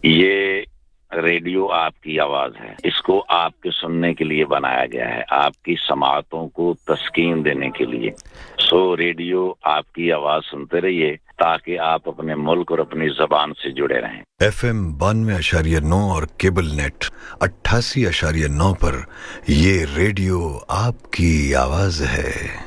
ये रेडियो आपकी आवाज है, इसको आपके सुनने के लिए बनाया गया है, आपकी समातों को तस्कीन देने के लिए। सो रेडियो आपकी आवाज सुनते रहिए ताकि आप अपने मुल्क और अपनी जबान से जुड़े रहें। FM 92.9 और केबल नेट 88.9 पर ये रेडियो आपकी आवाज है।